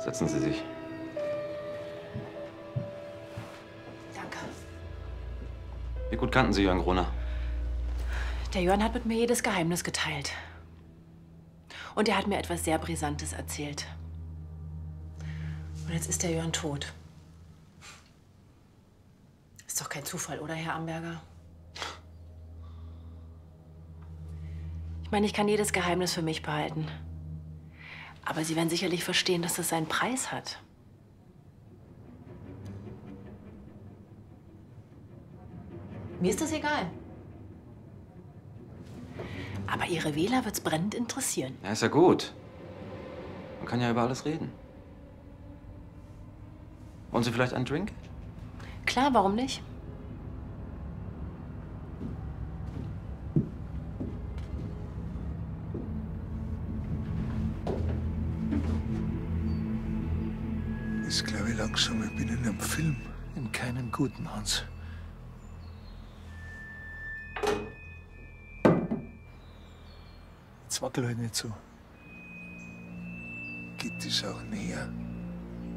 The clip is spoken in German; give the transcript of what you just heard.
Setzen Sie sich. Danke. Wie gut kannten Sie Jörn Gruner? Der Jörn hat mit mir jedes Geheimnis geteilt. Und er hat mir etwas sehr Brisantes erzählt. Und jetzt ist der Jörn tot. Ist doch kein Zufall, oder, Herr Amberger? Ich meine, ich kann jedes Geheimnis für mich behalten. Aber Sie werden sicherlich verstehen, dass das seinen Preis hat. Mir ist das egal. Aber Ihre Wähler wird's brennend interessieren. Ja, ist ja gut. Man kann ja über alles reden. Wollen Sie vielleicht einen Drink? Klar, warum nicht? Ich glaube langsam, ich bin in einem Film. In keinem guten, Hans. Jetzt wackel halt nicht so. Geht es auch näher.